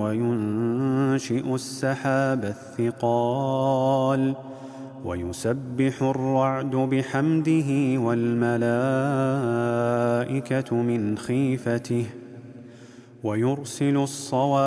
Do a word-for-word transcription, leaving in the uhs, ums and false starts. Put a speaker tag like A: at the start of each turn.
A: وينشئ السحاب الثقال ويسبح الرعد بحمده والملائكة من خيفته ويرسل الصواعق